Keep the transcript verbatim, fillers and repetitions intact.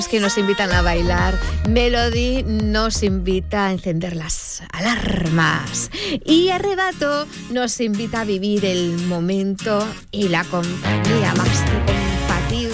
que nos invitan a bailar. Melody nos invita a encender las alarmas. Y Arrebato nos invita a vivir el momento y la compañía más que